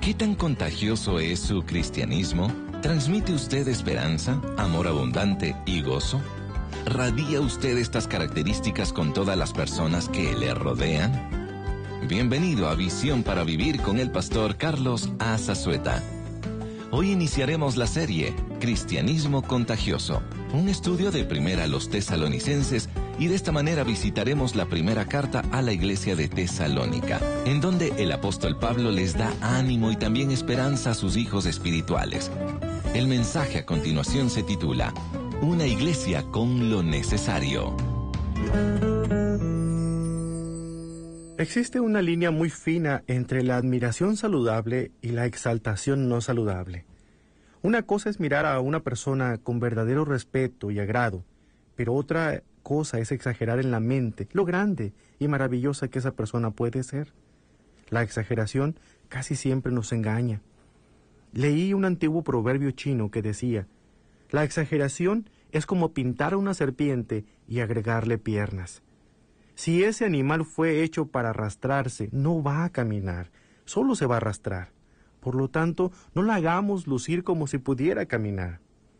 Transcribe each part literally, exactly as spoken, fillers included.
¿Qué tan contagioso es su cristianismo? ¿Transmite usted esperanza, amor abundante y gozo? ¿Radia usted estas características con todas las personas que le rodean? Bienvenido a Visión para Vivir con el pastor Carlos A. Zazueta. Hoy iniciaremos la serie Cristianismo Contagioso, un estudio de Primera a los Tesalonicenses, y de esta manera visitaremos la primera carta a la iglesia de Tesalónica, en donde el apóstol Pablo les da ánimo y también esperanza a sus hijos espirituales. El mensaje a continuación se titula Una iglesia con lo necesario. Existe una línea muy fina entre la admiración saludable y la exaltación no saludable. Una cosa es mirar a una persona con verdadero respeto y agrado, pero otra cosa es exagerar en la mente lo grande y maravillosa que esa persona puede ser. La exageración casi siempre nos engaña. Leí un antiguo proverbio chino que decía: la exageración es como pintar a una serpiente y agregarle piernas. Si ese animal fue hecho para arrastrarse, no va a caminar, solo se va a arrastrar. Por lo tanto, no la hagamos lucir como si pudiera caminar.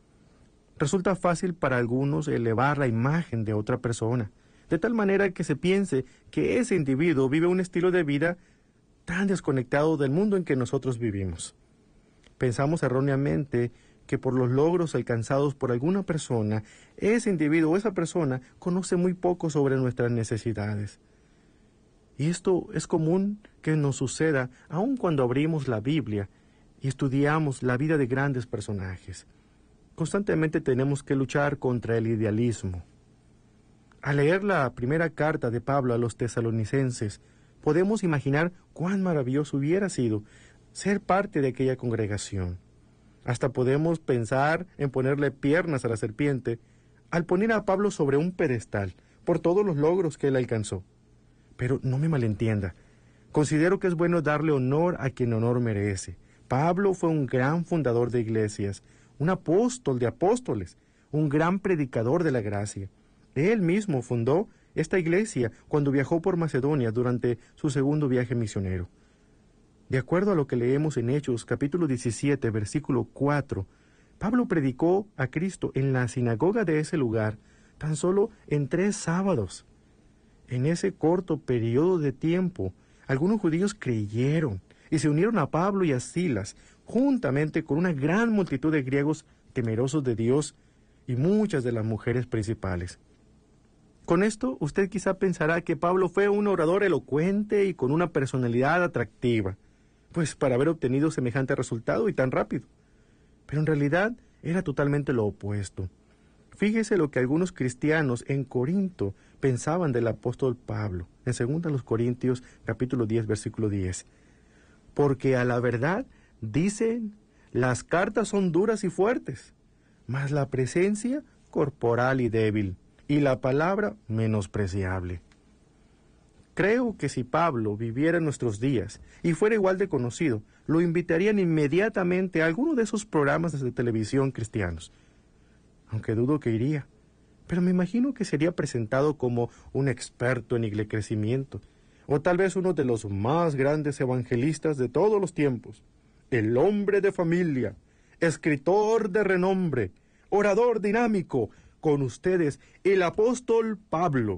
Resulta fácil para algunos elevar la imagen de otra persona, de tal manera que se piense que ese individuo vive un estilo de vida tan desconectado del mundo en que nosotros vivimos. Pensamos erróneamente que por los logros alcanzados por alguna persona, ese individuo o esa persona conoce muy poco sobre nuestras necesidades. Y esto es común que nos suceda aun cuando abrimos la Biblia y estudiamos la vida de grandes personajes. Constantemente tenemos que luchar contra el idealismo. Al leer la primera carta de Pablo a los tesalonicenses, podemos imaginar cuán maravilloso hubiera sido ser parte de aquella congregación. Hasta podemos pensar en ponerle piernas a la serpiente al poner a Pablo sobre un pedestal por todos los logros que él alcanzó. Pero no me malentienda, considero que es bueno darle honor a quien honor merece. Pablo fue un gran fundador de iglesias, un apóstol de apóstoles, un gran predicador de la gracia. Él mismo fundó esta iglesia cuando viajó por Macedonia durante su segundo viaje misionero. De acuerdo a lo que leemos en Hechos, capítulo diecisiete, versículo cuatro, Pablo predicó a Cristo en la sinagoga de ese lugar tan solo en tres sábados. En ese corto periodo de tiempo, algunos judíos creyeron y se unieron a Pablo y a Silas, juntamente con una gran multitud de griegos temerosos de Dios y muchas de las mujeres principales. Con esto, usted quizá pensará que Pablo fue un orador elocuente y con una personalidad atractiva, pues para haber obtenido semejante resultado y tan rápido. Pero en realidad era totalmente lo opuesto. Fíjese lo que algunos cristianos en Corinto pensaban del apóstol Pablo, en segunda los Corintios, capítulo diez, versículo diez. Porque a la verdad, dicen, las cartas son duras y fuertes, mas la presencia corporal y débil, y la palabra menospreciable. Creo que si Pablo viviera en nuestros días y fuera igual de conocido, lo invitarían inmediatamente a alguno de esos programas de televisión cristianos. Aunque dudo que iría, pero me imagino que sería presentado como un experto en iglecrecimiento, o tal vez uno de los más grandes evangelistas de todos los tiempos, el hombre de familia, escritor de renombre, orador dinámico, con ustedes, el apóstol Pablo.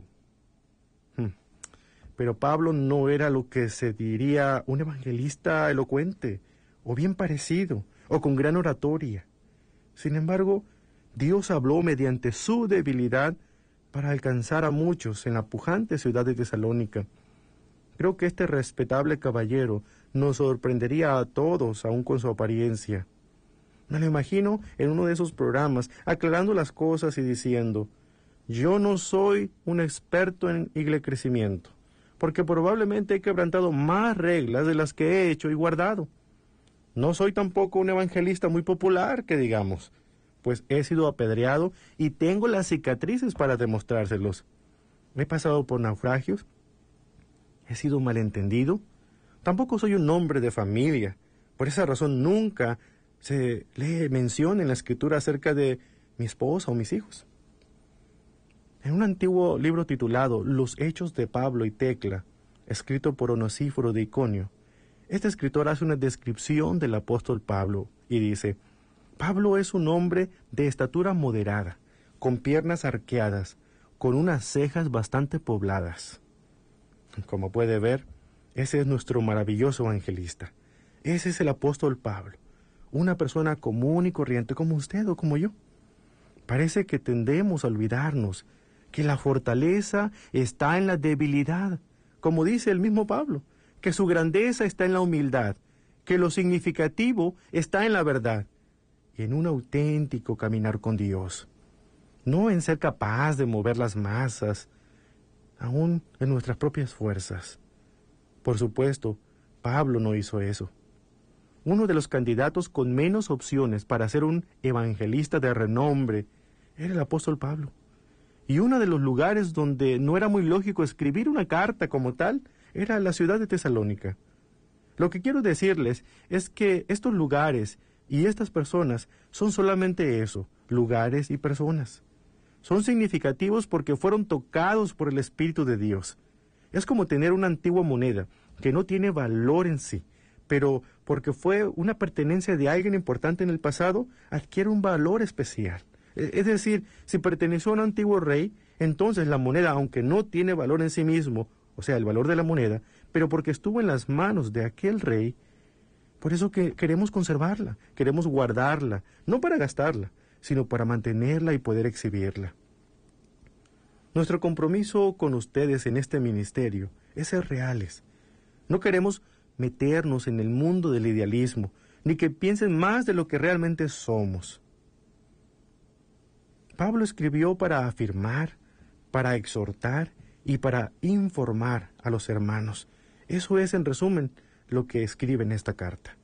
Pero Pablo no era lo que se diría un evangelista elocuente, o bien parecido, o con gran oratoria. Sin embargo, Dios habló mediante su debilidad para alcanzar a muchos en la pujante ciudad de Tesalónica. Creo que este respetable caballero nos sorprendería a todos, aun con su apariencia. Me lo imagino en uno de esos programas, aclarando las cosas y diciendo: yo no soy un experto en iglecrecimiento, porque probablemente he quebrantado más reglas de las que he hecho y guardado. No soy tampoco un evangelista muy popular, que digamos, pues he sido apedreado y tengo las cicatrices para demostrárselos. He pasado por naufragios, he sido malentendido, tampoco soy un hombre de familia. Por esa razón nunca se lee mención en la Escritura acerca de mi esposa o mis hijos. En un antiguo libro titulado Los Hechos de Pablo y Tecla, escrito por Onesíforo de Iconio, Este escritor hace una descripción del apóstol Pablo y dice: Pablo es un hombre de estatura moderada, con piernas arqueadas, con unas cejas bastante pobladas. Como puede ver, ese es nuestro maravilloso evangelista. Ese es el apóstol Pablo, una persona común y corriente como usted o como yo. Parece que tendemos a olvidarnos que la fortaleza está en la debilidad, como dice el mismo Pablo, que su grandeza está en la humildad, que lo significativo está en la verdad y en un auténtico caminar con Dios, no en ser capaz de mover las masas, aún en nuestras propias fuerzas. Por supuesto, Pablo no hizo eso. Uno de los candidatos con menos opciones para ser un evangelista de renombre era el apóstol Pablo. Y uno de los lugares donde no era muy lógico escribir una carta como tal era la ciudad de Tesalónica. Lo que quiero decirles es que estos lugares y estas personas son solamente eso, lugares y personas. Son significativos porque fueron tocados por el Espíritu de Dios. Es como tener una antigua moneda que no tiene valor en sí, pero porque fue una pertenencia de alguien importante en el pasado, adquiere un valor especial. Es decir, si perteneció a un antiguo rey, entonces la moneda, aunque no tiene valor en sí mismo, o sea, el valor de la moneda, pero porque estuvo en las manos de aquel rey, por eso que queremos conservarla, queremos guardarla, no para gastarla, sino para mantenerla y poder exhibirla. Nuestro compromiso con ustedes en este ministerio es ser reales. No queremos meternos en el mundo del idealismo, ni que piensen más de lo que realmente somos. Pablo escribió para afirmar, para exhortar y para informar a los hermanos. Eso es, en resumen, lo que escribe en esta carta.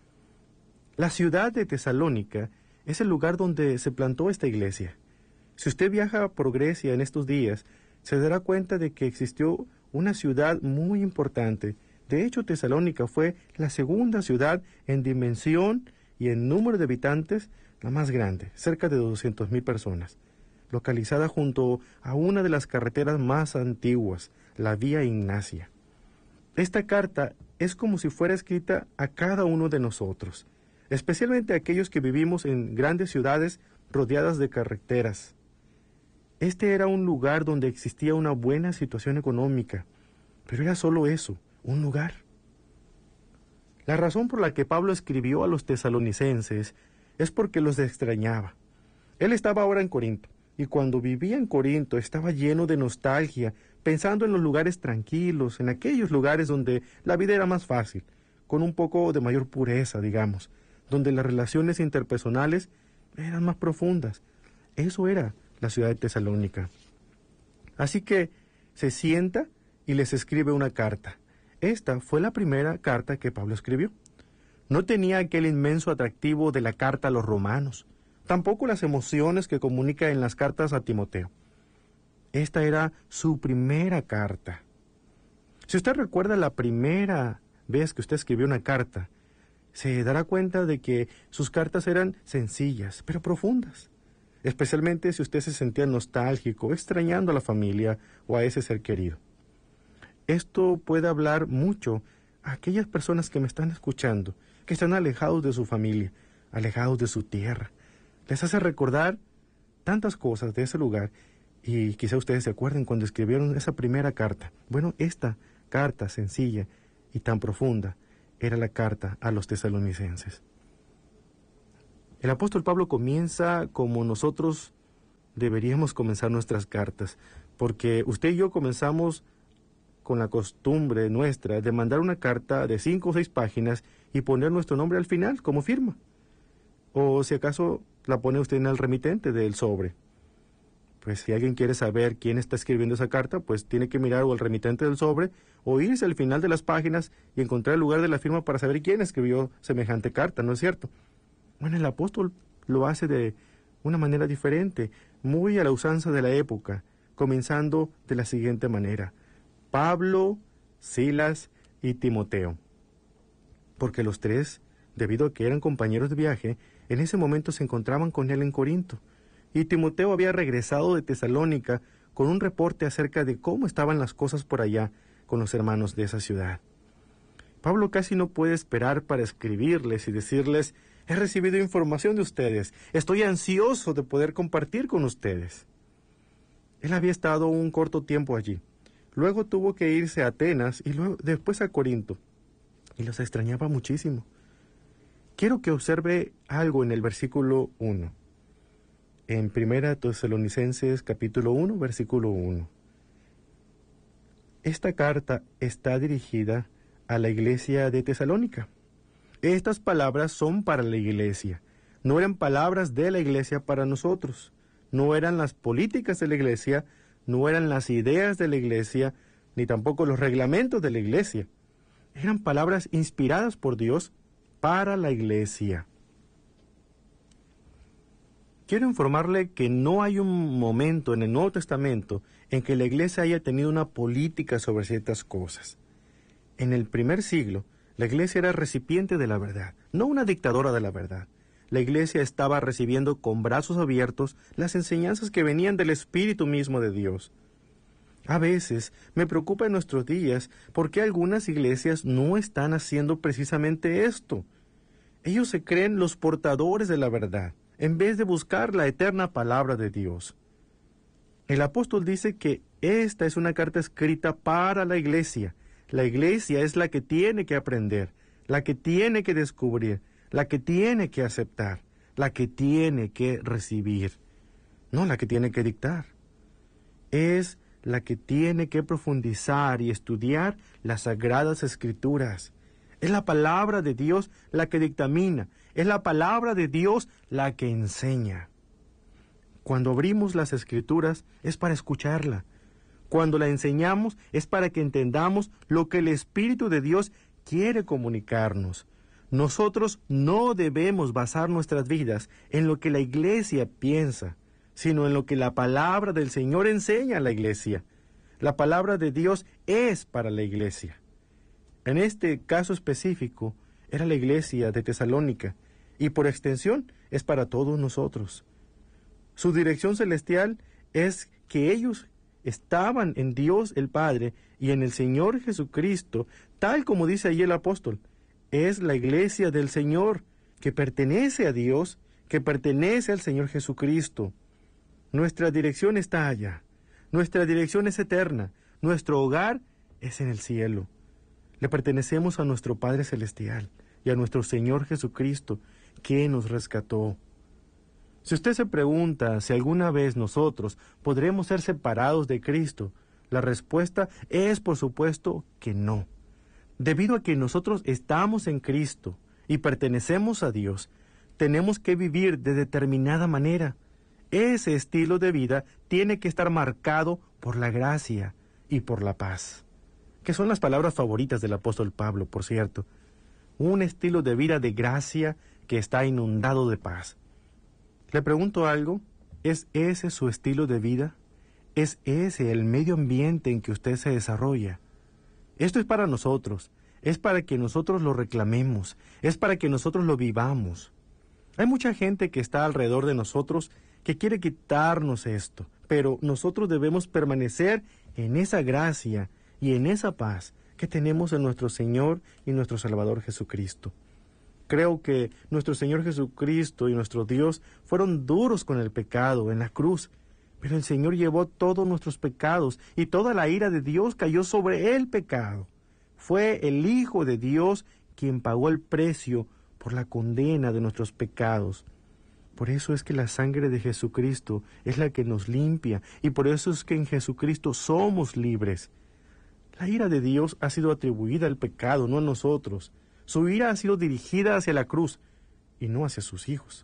La ciudad de Tesalónica es el lugar donde se plantó esta iglesia. Si usted viaja por Grecia en estos días, se dará cuenta de que existió una ciudad muy importante. De hecho, Tesalónica fue la segunda ciudad en dimensión y en número de habitantes la más grande, cerca de doscientas mil personas, localizada junto a una de las carreteras más antiguas, la Vía Ignacia. Esta carta es como si fuera escrita a cada uno de nosotros, especialmente a aquellos que vivimos en grandes ciudades rodeadas de carreteras. Este era un lugar donde existía una buena situación económica, pero era solo eso, un lugar. La razón por la que Pablo escribió a los tesalonicenses es porque los extrañaba. Él estaba ahora en Corinto, y cuando vivía en Corinto estaba lleno de nostalgia, pensando en los lugares tranquilos, en aquellos lugares donde la vida era más fácil, con un poco de mayor pureza, digamos, donde las relaciones interpersonales eran más profundas. Eso era la ciudad de Tesalónica. Así que se sienta y les escribe una carta. Esta fue la primera carta que Pablo escribió. No tenía aquel inmenso atractivo de la carta a los romanos, tampoco las emociones que comunica en las cartas a Timoteo. Esta era su primera carta. Si usted recuerda la primera vez que usted escribió una carta, se dará cuenta de que sus cartas eran sencillas, pero profundas. Especialmente si usted se sentía nostálgico, extrañando a la familia o a ese ser querido. Esto puede hablar mucho a aquellas personas que me están escuchando, que están alejados de su familia, alejados de su tierra. Les hace recordar tantas cosas de ese lugar y quizá ustedes se acuerden cuando escribieron esa primera carta. Bueno, esta carta sencilla y tan profunda era la carta a los tesalonicenses. El apóstol Pablo comienza como nosotros deberíamos comenzar nuestras cartas, porque usted y yo comenzamos con la costumbre nuestra de mandar una carta de cinco o seis páginas y poner nuestro nombre al final como firma. O si acaso la pone usted en el remitente del sobre. Pues si alguien quiere saber quién está escribiendo esa carta, pues tiene que mirar o el remitente del sobre o irse al final de las páginas y encontrar el lugar de la firma para saber quién escribió semejante carta, ¿no es cierto? Bueno, el apóstol lo hace de una manera diferente, muy a la usanza de la época, comenzando de la siguiente manera: Pablo, Silas y Timoteo. Porque los tres, debido a que eran compañeros de viaje, en ese momento se encontraban con él en Corinto. Y Timoteo había regresado de Tesalónica con un reporte acerca de cómo estaban las cosas por allá con los hermanos de esa ciudad. Pablo casi no puede esperar para escribirles y decirles: he recibido información de ustedes, estoy ansioso de poder compartir con ustedes. Él había estado un corto tiempo allí. Luego tuvo que irse a Atenas y luego, después a Corinto. Y los extrañaba muchísimo. Quiero que observe algo en el versículo uno. En Primera Tesalonicenses capítulo uno, versículo uno. Esta carta está dirigida a la iglesia de Tesalónica. Estas palabras son para la iglesia. No eran palabras de la iglesia para nosotros. No eran las políticas de la iglesia, no eran las ideas de la iglesia, ni tampoco los reglamentos de la iglesia. Eran palabras inspiradas por Dios para la iglesia. Quiero informarle que no hay un momento en el Nuevo Testamento en que la iglesia haya tenido una política sobre ciertas cosas. En el primer siglo, la iglesia era recipiente de la verdad, no una dictadora de la verdad. La iglesia estaba recibiendo con brazos abiertos las enseñanzas que venían del Espíritu mismo de Dios. A veces me preocupa en nuestros días por qué algunas iglesias no están haciendo precisamente esto. Ellos se creen los portadores de la verdad, en vez de buscar la eterna palabra de Dios. El apóstol dice que esta es una carta escrita para la iglesia. La iglesia es la que tiene que aprender, la que tiene que descubrir, la que tiene que aceptar, la que tiene que recibir, no la que tiene que dictar. Es la que tiene que profundizar y estudiar las sagradas escrituras. Es la palabra de Dios la que dictamina, es la palabra de Dios la que enseña. Cuando abrimos las escrituras es para escucharla. Cuando la enseñamos es para que entendamos lo que el Espíritu de Dios quiere comunicarnos. Nosotros no debemos basar nuestras vidas en lo que la iglesia piensa, sino en lo que la palabra del Señor enseña a la iglesia. La palabra de Dios es para la iglesia. En este caso específico, era la iglesia de Tesalónica, y por extensión es para todos nosotros. Su dirección celestial es que ellos estaban en Dios el Padre y en el Señor Jesucristo, tal como dice allí el apóstol. Es la iglesia del Señor, que pertenece a Dios, que pertenece al Señor Jesucristo. Nuestra dirección está allá. Nuestra dirección es eterna. Nuestro hogar es en el cielo. Le pertenecemos a nuestro Padre Celestial y a nuestro Señor Jesucristo, que nos rescató. Si usted se pregunta si alguna vez nosotros podremos ser separados de Cristo, la respuesta es, por supuesto, que no. Debido a que nosotros estamos en Cristo y pertenecemos a Dios, tenemos que vivir de determinada manera. Ese estilo de vida tiene que estar marcado por la gracia y por la paz, que son las palabras favoritas del apóstol Pablo, por cierto. Un estilo de vida de gracia que está inundado de paz. Le pregunto algo, ¿es ese su estilo de vida? ¿Es ese el medio ambiente en que usted se desarrolla? Esto es para nosotros, es para que nosotros lo reclamemos, es para que nosotros lo vivamos. Hay mucha gente que está alrededor de nosotros que quiere quitarnos esto, pero nosotros debemos permanecer en esa gracia y en esa paz que tenemos en nuestro Señor y nuestro Salvador Jesucristo. Creo que nuestro Señor Jesucristo y nuestro Dios fueron duros con el pecado en la cruz, pero el Señor llevó todos nuestros pecados y toda la ira de Dios cayó sobre el pecado. Fue el Hijo de Dios quien pagó el precio por la condena de nuestros pecados. Por eso es que la sangre de Jesucristo es la que nos limpia, y por eso es que en Jesucristo somos libres. La ira de Dios ha sido atribuida al pecado, no a nosotros. Su ira ha sido dirigida hacia la cruz y no hacia sus hijos.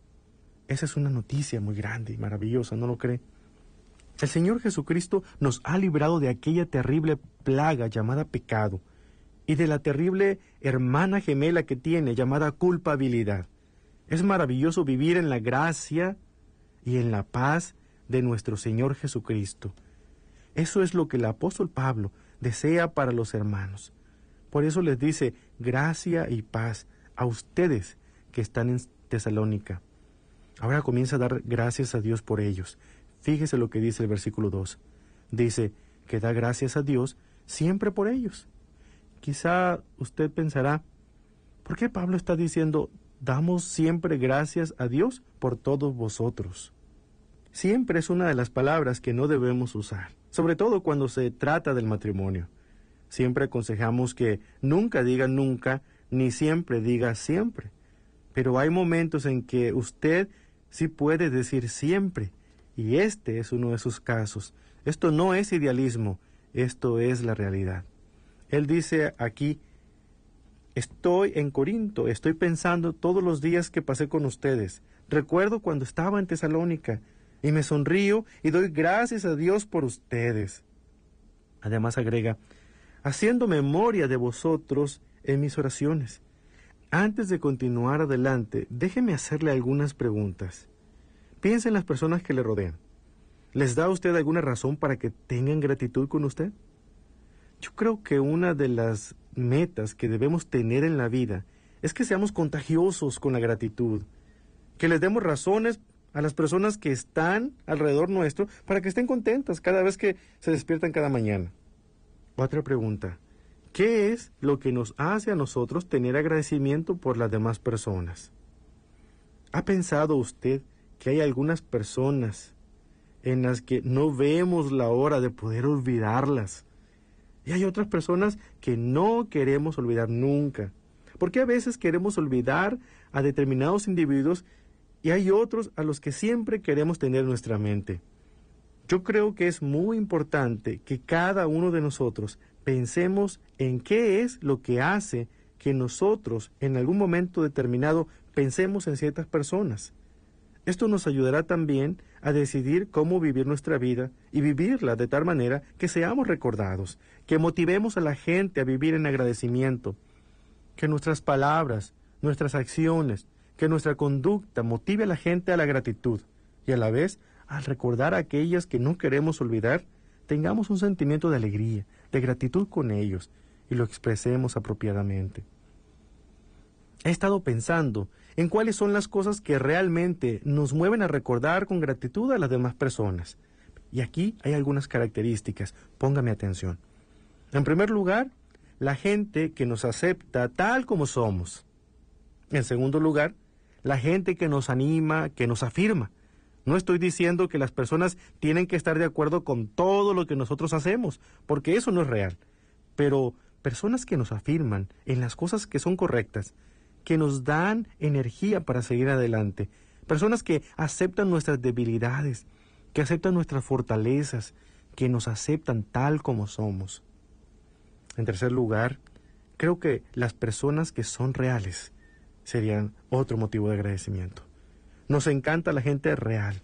Esa es una noticia muy grande y maravillosa, ¿no lo cree? El Señor Jesucristo nos ha librado de aquella terrible plaga llamada pecado y de la terrible hermana gemela que tiene llamada culpabilidad. Es maravilloso vivir en la gracia y en la paz de nuestro Señor Jesucristo. Eso es lo que el apóstol Pablo desea para los hermanos. Por eso les dice, gracia y paz a ustedes que están en Tesalónica. Ahora comienza a dar gracias a Dios por ellos. Fíjese lo que dice el versículo dos. Dice que da gracias a Dios siempre por ellos. Quizá usted pensará, ¿por qué Pablo está diciendo, damos siempre gracias a Dios por todos vosotros? Siempre es una de las palabras que no debemos usar, sobre todo cuando se trata del matrimonio. Siempre aconsejamos que nunca diga nunca, ni siempre diga siempre. Pero hay momentos en que usted sí puede decir siempre, y este es uno de sus casos. Esto no es idealismo, esto es la realidad. Él dice aquí, estoy en Corinto, estoy pensando todos los días que pasé con ustedes. Recuerdo cuando estaba en Tesalónica, y me sonrío y doy gracias a Dios por ustedes. Además agrega, haciendo memoria de vosotros en mis oraciones. Antes de continuar adelante, déjeme hacerle algunas preguntas. Piensa en las personas que le rodean. ¿Les da a usted alguna razón para que tengan gratitud con usted? Yo creo que una de las metas que debemos tener en la vida es que seamos contagiosos con la gratitud, que les demos razones a las personas que están alrededor nuestro para que estén contentas cada vez que se despiertan cada mañana. Otra pregunta. ¿Qué es lo que nos hace a nosotros tener agradecimiento por las demás personas? ¿Ha pensado usted que hay algunas personas en las que no vemos la hora de poder olvidarlas? Y hay otras personas que no queremos olvidar nunca. Porque a veces queremos olvidar a determinados individuos y hay otros a los que siempre queremos tener en nuestra mente. Yo creo que es muy importante que cada uno de nosotros pensemos en qué es lo que hace que nosotros en algún momento determinado pensemos en ciertas personas. Esto nos ayudará también a decidir cómo vivir nuestra vida y vivirla de tal manera que seamos recordados, que motivemos a la gente a vivir en agradecimiento, que nuestras palabras, nuestras acciones, que nuestra conducta motive a la gente a la gratitud y a la vez, al recordar a aquellas que no queremos olvidar, tengamos un sentimiento de alegría, de gratitud con ellos y lo expresemos apropiadamente. He estado pensando en cuáles son las cosas que realmente nos mueven a recordar con gratitud a las demás personas. Y aquí hay algunas características, póngame atención. En primer lugar, la gente que nos acepta tal como somos. En segundo lugar, la gente que nos anima, que nos afirma. No estoy diciendo que las personas tienen que estar de acuerdo con todo lo que nosotros hacemos, porque eso no es real. Pero personas que nos afirman en las cosas que son correctas, que nos dan energía para seguir adelante. Personas que aceptan nuestras debilidades, que aceptan nuestras fortalezas, que nos aceptan tal como somos. En tercer lugar, creo que las personas que son reales serían otro motivo de agradecimiento. Nos encanta la gente real,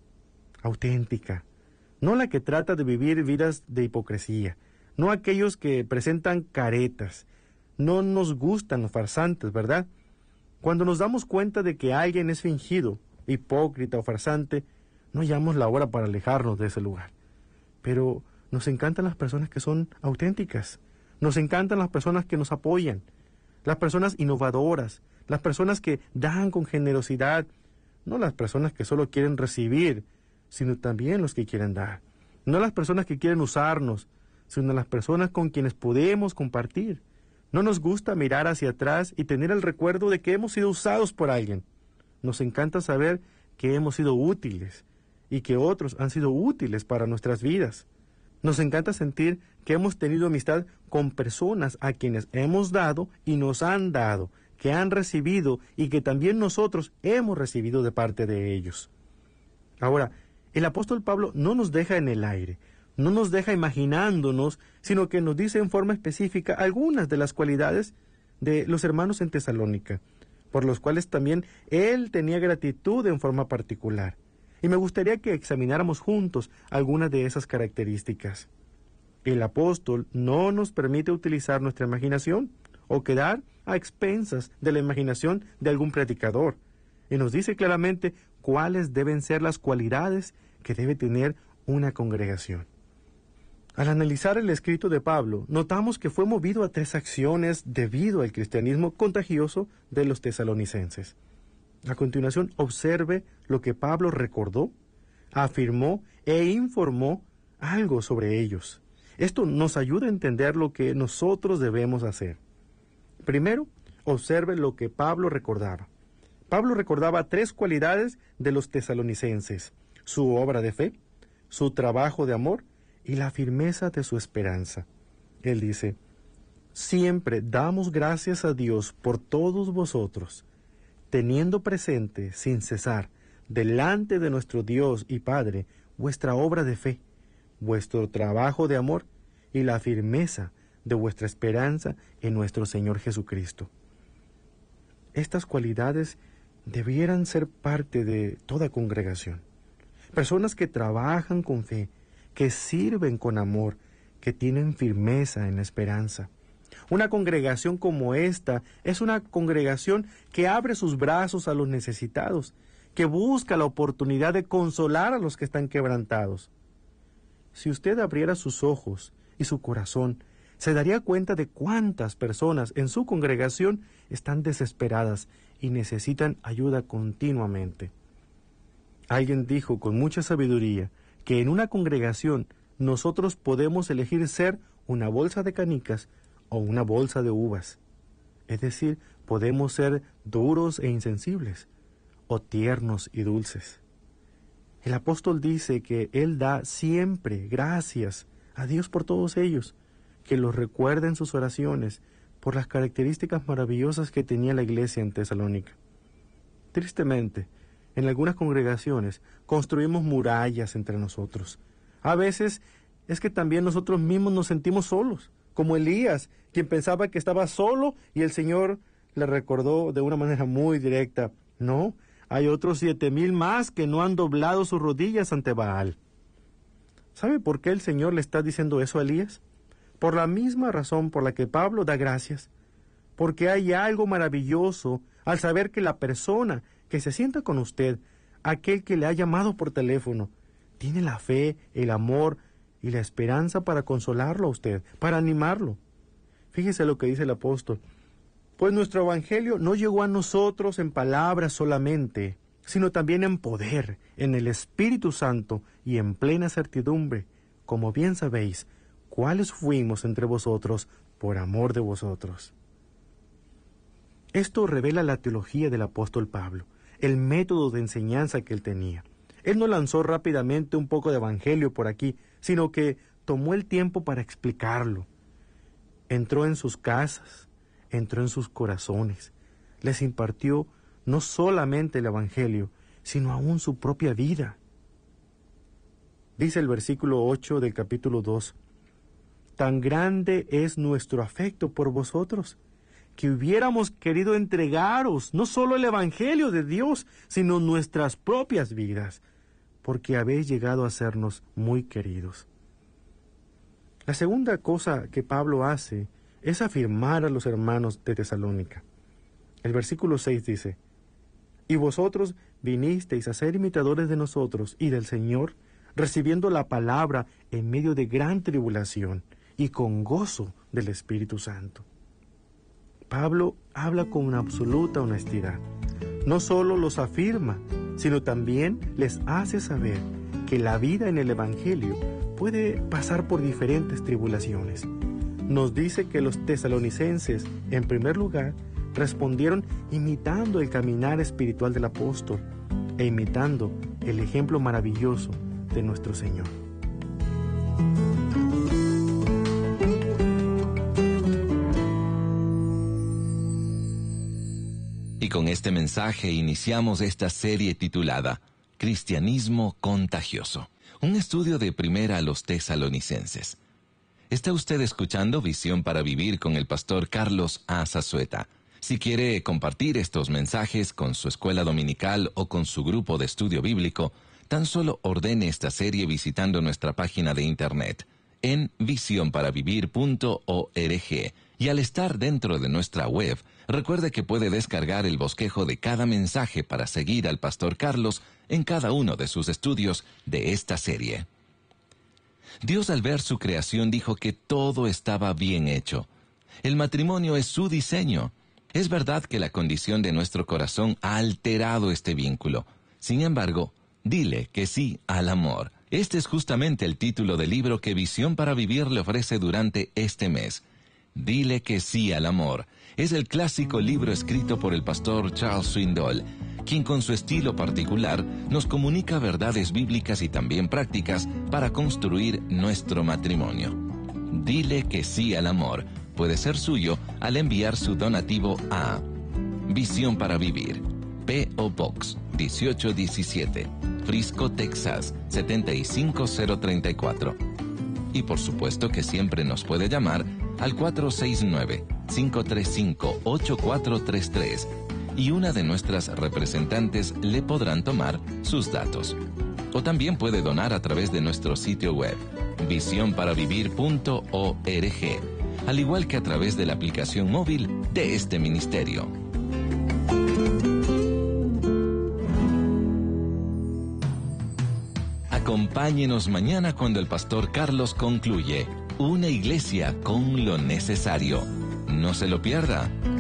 auténtica, no la que trata de vivir vidas de hipocresía, no aquellos que presentan caretas. No nos gustan los farsantes, ¿verdad? Cuando nos damos cuenta de que alguien es fingido, hipócrita o farsante, no hallamos la hora para alejarnos de ese lugar. Pero nos encantan las personas que son auténticas, nos encantan las personas que nos apoyan, las personas innovadoras, las personas que dan con generosidad, no las personas que solo quieren recibir, sino también los que quieren dar. No las personas que quieren usarnos, sino las personas con quienes podemos compartir. No nos gusta mirar hacia atrás y tener el recuerdo de que hemos sido usados por alguien. Nos encanta saber que hemos sido útiles y que otros han sido útiles para nuestras vidas. Nos encanta sentir que hemos tenido amistad con personas a quienes hemos dado y nos han dado, que han recibido y que también nosotros hemos recibido de parte de ellos. Ahora, el apóstol Pablo no nos deja en el aire, no nos deja imaginándonos, sino que nos dice en forma específica algunas de las cualidades de los hermanos en Tesalónica, por los cuales también él tenía gratitud en forma particular. Y me gustaría que examináramos juntos algunas de esas características. El apóstol no nos permite utilizar nuestra imaginación o quedar a expensas de la imaginación de algún predicador, y nos dice claramente cuáles deben ser las cualidades que debe tener una congregación. Al analizar el escrito de Pablo, notamos que fue movido a tres acciones debido al cristianismo contagioso de los tesalonicenses. A continuación, observe lo que Pablo recordó, afirmó e informó algo sobre ellos. Esto nos ayuda a entender lo que nosotros debemos hacer. Primero, observe lo que Pablo recordaba. Pablo recordaba tres cualidades de los tesalonicenses: su obra de fe, su trabajo de amor y la firmeza de su esperanza. Él dice: siempre damos gracias a Dios por todos vosotros, teniendo presente sin cesar delante de nuestro Dios y Padre vuestra obra de fe, vuestro trabajo de amor y la firmeza de vuestra esperanza en nuestro Señor Jesucristo. Estas cualidades debieran ser parte de toda congregación. Personas que trabajan con fe, que sirven con amor, que tienen firmeza en la esperanza. Una congregación como esta es una congregación que abre sus brazos a los necesitados, que busca la oportunidad de consolar a los que están quebrantados. Si usted abriera sus ojos y su corazón, se daría cuenta de cuántas personas en su congregación están desesperadas y necesitan ayuda continuamente. Alguien dijo con mucha sabiduría que en una congregación nosotros podemos elegir ser una bolsa de canicas o una bolsa de uvas. Es decir, podemos ser duros e insensibles o tiernos y dulces. El apóstol dice que él da siempre gracias a Dios por todos ellos, que los recuerda en sus oraciones por las características maravillosas que tenía la iglesia en Tesalónica. Tristemente, en algunas congregaciones construimos murallas entre nosotros. A veces es que también nosotros mismos nos sentimos solos, como Elías, quien pensaba que estaba solo y el Señor le recordó de una manera muy directa: no, hay otros siete mil más que no han doblado sus rodillas ante Baal. ¿Sabe por qué el Señor le está diciendo eso a Elías? Por la misma razón por la que Pablo da gracias, porque hay algo maravilloso al saber que la persona que se sienta con usted, aquel que le ha llamado por teléfono, tiene la fe, el amor y la esperanza para consolarlo a usted, para animarlo. Fíjese lo que dice el apóstol: pues nuestro evangelio no llegó a nosotros en palabras solamente, sino también en poder, en el Espíritu Santo y en plena certidumbre, como bien sabéis cuáles fuimos entre vosotros por amor de vosotros. Esto revela la teología del apóstol Pablo, el método de enseñanza que él tenía. Él no lanzó rápidamente un poco de evangelio por aquí, sino que tomó el tiempo para explicarlo. Entró en sus casas, entró en sus corazones, les impartió no solamente el evangelio, sino aún su propia vida. Dice el versículo ocho del capítulo dos: tan grande es nuestro afecto por vosotros, que hubiéramos querido entregaros no solo el evangelio de Dios, sino nuestras propias vidas, porque habéis llegado a sernos muy queridos. La segunda cosa que Pablo hace es afirmar a los hermanos de Tesalónica. El versículo seis dice: y vosotros vinisteis a ser imitadores de nosotros y del Señor, recibiendo la palabra en medio de gran tribulación y con gozo del Espíritu Santo. Pablo habla con absoluta honestidad. No solo los afirma, sino también les hace saber que la vida en el Evangelio puede pasar por diferentes tribulaciones. Nos dice que los tesalonicenses, en primer lugar, respondieron imitando el caminar espiritual del apóstol e imitando el ejemplo maravilloso de nuestro Señor. Y con este mensaje iniciamos esta serie titulada Cristianismo Contagioso, un estudio de primera a los tesalonicenses. Está usted escuchando Visión para Vivir con el pastor Carlos A. Zazueta. Si quiere compartir estos mensajes con su escuela dominical o con su grupo de estudio bíblico, tan solo ordene esta serie visitando nuestra página de internet en visión para vivir punto org. Y al estar dentro de nuestra web, recuerde que puede descargar el bosquejo de cada mensaje para seguir al pastor Carlos en cada uno de sus estudios de esta serie. Dios, al ver su creación, dijo que todo estaba bien hecho. El matrimonio es su diseño. Es verdad que la condición de nuestro corazón ha alterado este vínculo. Sin embargo, dile que sí al amor Este es justamente el título del libro que Visión para Vivir le ofrece durante este mes. Dile que sí al amor. Es el clásico libro escrito por el pastor Charles Swindoll, quien con su estilo particular nos comunica verdades bíblicas y también prácticas para construir nuestro matrimonio. Dile que sí al amor puede ser suyo al enviar su donativo a Visión para Vivir, P O Box dieciocho diecisiete, Frisco, Texas setenta y cinco cero treinta y cuatro. Y por supuesto que siempre nos puede llamar al cuatro seis nueve, cinco tres cinco, ocho cuatro tres tres y una de nuestras representantes le podrán tomar sus datos. O también puede donar a través de nuestro sitio web, visión para vivir punto org, al igual que a través de la aplicación móvil de este ministerio. Acompáñenos mañana cuando el pastor Carlos concluye Una iglesia con lo necesario. No se lo pierda.